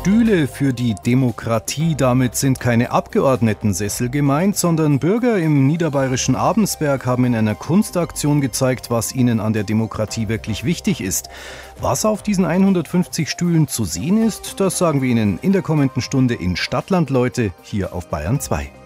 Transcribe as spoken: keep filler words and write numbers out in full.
Stühle für die Demokratie. Damit sind keine Abgeordnetensessel gemeint, sondern Bürger im niederbayerischen Abensberg haben in einer Kunstaktion gezeigt, was ihnen an der Demokratie wirklich wichtig ist. Was auf diesen hundertfünfzig Stühlen zu sehen ist, das sagen wir Ihnen in der kommenden Stunde in Stadtland Leute hier auf Bayern zwei.